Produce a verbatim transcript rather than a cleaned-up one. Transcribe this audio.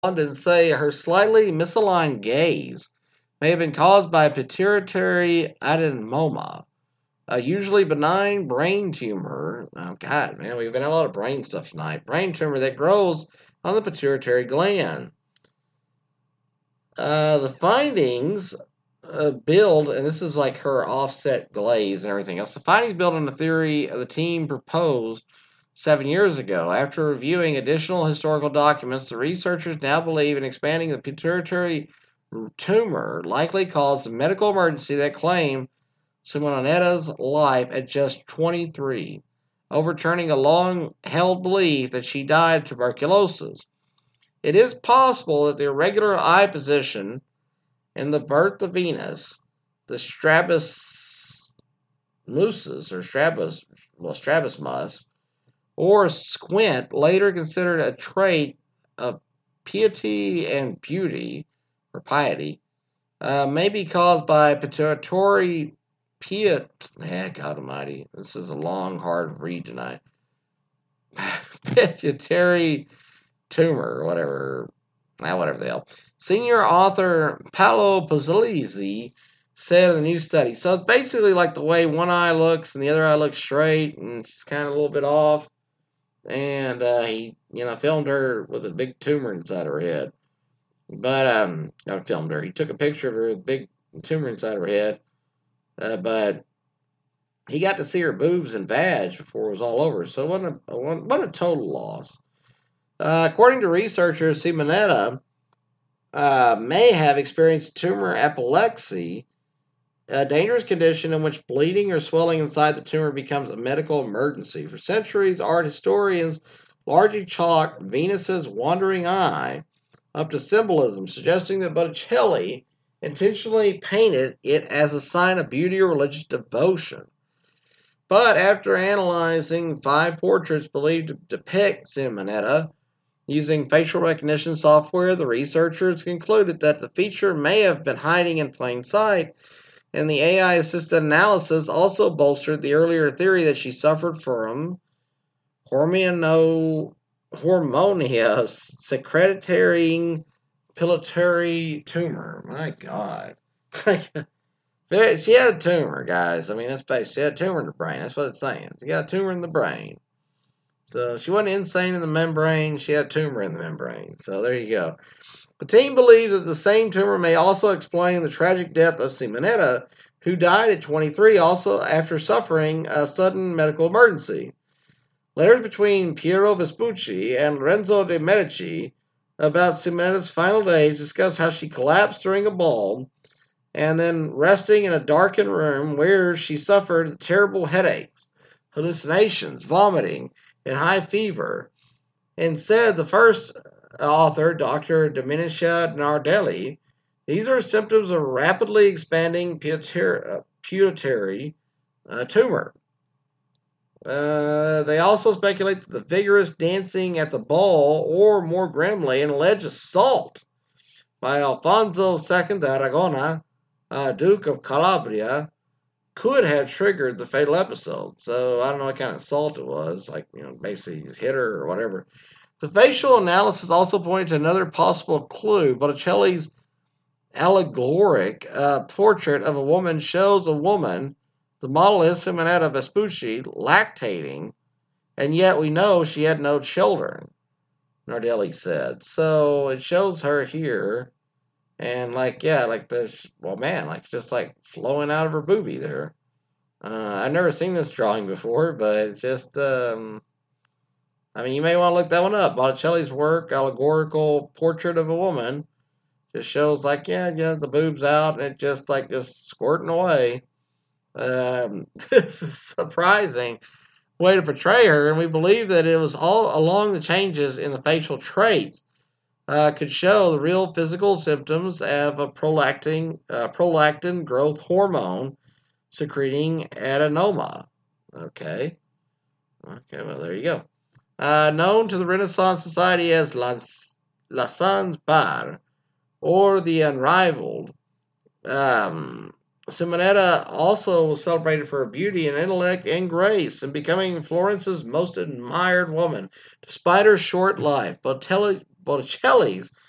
and say her slightly misaligned gaze may have been caused by pituitary adenoma, a usually benign brain tumor. Oh, God, man, we've been a lot of brain stuff tonight. Brain tumor that grows on the pituitary gland. Uh, the findings uh, build, and this is like her offset glaze and everything else. The findings build on the theory the team proposed seven years ago. After reviewing additional historical documents, the researchers now believe in expanding the pituitary tumor likely caused a medical emergency that claimed Simonetta's life at just twenty-three, overturning a long-held belief that she died of tuberculosis. It is possible that the irregular eye position in the birth of Venus, the strabismus, or strabis, well, strabismus, or squint, later considered a trait of piety and beauty, or piety, uh, may be caused by pituitary piet. Eh, God Almighty, this is a long, hard read tonight. Pituitary tumor, or whatever, ah, whatever the hell. Senior author Paolo Pazzolisi said in the new study. So it's basically like the way one eye looks and the other eye looks straight, and it's kind of a little bit off. And uh, he, you know, filmed her with a big tumor inside her head. But, um, not filmed her. He took a picture of her with a big tumor inside her head. Uh, but he got to see her boobs and vag before it was all over. So it wasn't a, it wasn't a total loss. Uh, according to researchers, Simonetta uh, may have experienced tumor epilepsy, a dangerous condition in which bleeding or swelling inside the tumor becomes a medical emergency. For centuries, art historians largely chalked Venus's wandering eye up to symbolism, suggesting that Botticelli intentionally painted it as a sign of beauty or religious devotion. But after analyzing five portraits believed to depict Simonetta, using facial recognition software, the researchers concluded that the feature may have been hiding in plain sight, and the A I-assisted analysis also bolstered the earlier theory that she suffered from hormono, hormonia secretating pituitary tumor. My God. She had a tumor, guys. I mean, that's basically, she had a tumor in the brain. That's what it's saying. She got a tumor in the brain. So she wasn't insane in the membrane. She had a tumor in the membrane. So there you go. The team believes that the same tumor may also explain the tragic death of Simonetta, who died at twenty-three, also after suffering a sudden medical emergency. Letters between Piero Vespucci and Lorenzo de' Medici about Simonetta's final days discuss how she collapsed during a ball and then resting in a darkened room where she suffered terrible headaches, hallucinations, vomiting, and high fever, and said the first author, Doctor Domenica Nardelli, these are symptoms of rapidly expanding pituitary uh, tumor. Uh, they also speculate that the vigorous dancing at the ball, or more grimly, an alleged assault by Alfonso the Second Aragon, uh, Duke of Calabria, could have triggered the fatal episode. So I don't know what kind of assault it was, like, you know, basically just hit her or whatever. The facial analysis also pointed to another possible clue. Botticelli's allegoric uh, portrait of a woman shows a woman, the model is Simonetta Vespucci, lactating, and yet we know she had no children, Nardelli said. So it shows her here, and like, yeah, like there's, well, man, like just like flowing out of her boobie there. Uh, I've never seen this drawing before, but it's just, um, I mean, you may want to look that one up. Botticelli's work, allegorical portrait of a woman, just shows like, yeah, you know, the boobs out, and it just like just squirting away. Um, this is surprising way to portray her, and we believe that it was all along the changes in the facial traits uh, could show the real physical symptoms of a prolactin, uh, prolactin growth hormone secreting adenoma. Okay. Okay, well, there you go. Uh, known to the Renaissance Society as La, La Sans Par, or the Unrivaled. Um, Simonetta also was celebrated for her beauty and intellect and grace, and becoming Florence's most admired woman, despite her short life. Botticelli, Botticelli's